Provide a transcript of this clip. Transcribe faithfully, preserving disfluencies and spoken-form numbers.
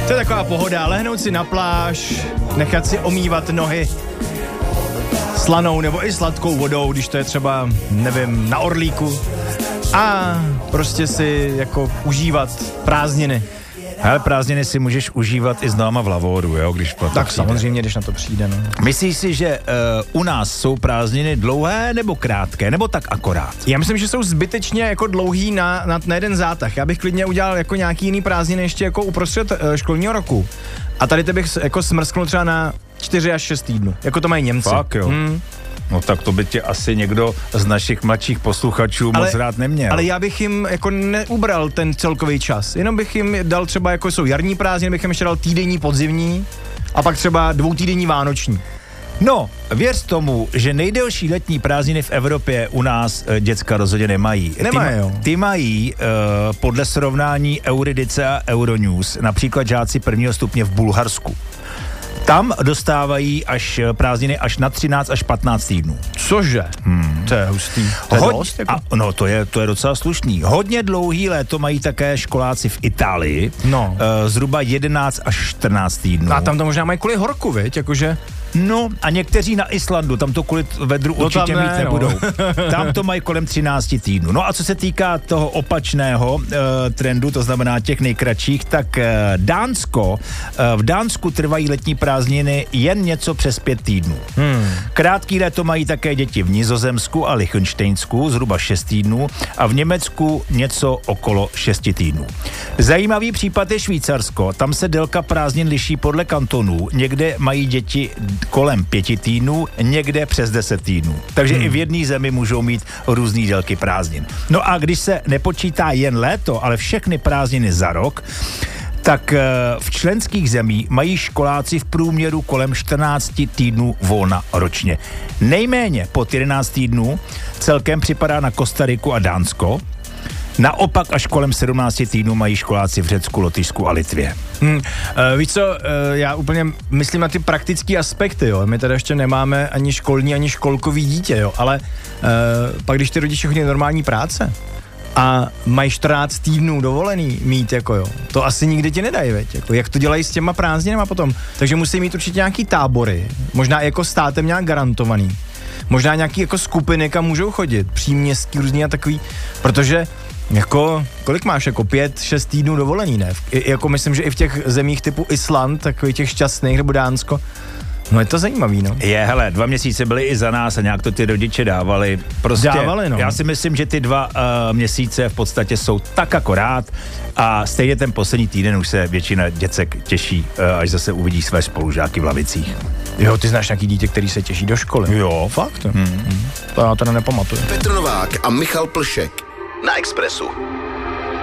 To je taková pohoda, lehnout si na pláž, nechat si omývat nohy slanou nebo i sladkou vodou, když to je třeba, nevím, na Orlíku. A prostě si jako užívat prázdniny. Ale prázdniny si můžeš užívat i s náma v Lavoru, jo, když to Tak přijde. samozřejmě, když na to přijde, no. Myslíš si, že uh, u nás jsou prázdniny dlouhé nebo krátké, nebo tak akorát? Já myslím, že jsou zbytečně jako dlouhý na, na, na jeden zátah. Já bych klidně udělal jako nějaký jiný prázdniny ještě jako uprostřed uh, školního roku. A tady to bych jako smrsknul třeba na čtyři až šest týdnů. Jako to mají Němci. Fakt jo. Hmm. No tak to by tě asi někdo z našich mladších posluchačů ale, moc rád neměl. Ale já bych jim jako neubral ten celkový čas. Jenom bych jim dal třeba, jako jsou jarní prázdniny, bych jim ještě dal týdenní podzimní a pak třeba dvoutýdenní vánoční. No, věř tomu, že nejdelší letní prázdniny v Evropě u nás e, děcka rozhodně nemají. Nemají, jo. Ty mají e, podle srovnání Euridice a Euronews například žáci prvního stupně v Bulharsku. Tam dostávají až prázdniny až na třináct až patnáct týdnů. Cože? Hmm. To je hustý. To je Hoď, dost, jako? a, no to je, to je docela slušný. Hodně dlouhý léto mají také školáci v Itálii. No. E, zhruba jedenáct až čtrnáct týdnů. A tam to možná mají kvůli horku, viď? Jakože... No a někteří na Islandu, tam to kvůli vedru no určitě ne, mít nebudou. No. Tam to mají kolem třináct týdnů. No a co se týká toho opačného uh, trendu, to znamená těch nejkratších, tak uh, Dánsko, uh, v Dánsku trvají letní prázdniny jen něco přes pět týdnů. Hmm. Krátký léto mají také děti v Nizozemsku a Lichtenštejnsku, zhruba šest týdnů, a v Německu něco okolo šesti týdnů. Zajímavý případ je Švýcarsko, tam se délka prázdnin liší podle kantonů, někde mají děti kolem pěti týdnů, někde přes deset týdnů. Takže hmm. i v jedné zemi můžou mít různý délky prázdnin. No a když se nepočítá jen léto, ale všechny prázdniny za rok, tak v členských zemích mají školáci v průměru kolem čtrnáct týdnů volna ročně. Nejméně pod jedenáct týdnů celkem připadá na Kostariku a Dánsko. Naopak až kolem sedmnáct týdnů mají školáci v Řecku, Lotyšsku a Litvě. Hmm. Uh, víš co, uh, já úplně myslím na ty praktické aspekty, jo. My tady ještě nemáme ani školní, ani školkový dítě, jo. Ale uh, pak, když ty rodiče chodí normální práce a mají čtrnáct týdnů dovolený mít, jako jo, to asi nikdy ti nedají, veď, jako, jak to dělají s těma prázdninama potom. Takže musí mít určitě nějaký tábory, možná i jako státem nějak garantovaný. Možná nějaký jako skupiny, kam můžou chodit, příměstský různý a takový, protože jako, kolik máš, jako pět, šest týdnů dovolený, ne? I, jako myslím, že i v těch zemích typu Island, takových těch šťastných, nebo Dánsko, no je to zajímavý, no. Je, hele, dva měsíce byly i za nás a nějak to ty rodiče dávali. Prostě, dávali, no. Já si myslím, že ty dva uh, měsíce v podstatě jsou tak akorát a stejně ten poslední týden už se většina děcek těší, uh, až zase uvidí své spolužáky v lavicích. Jo, ty znáš nějaký dítě, který se těší do školy? Jo. Fakt? Hmm. Hmm. To já to nepamatuju. Petr Novák a Michal Plšek na Expressu.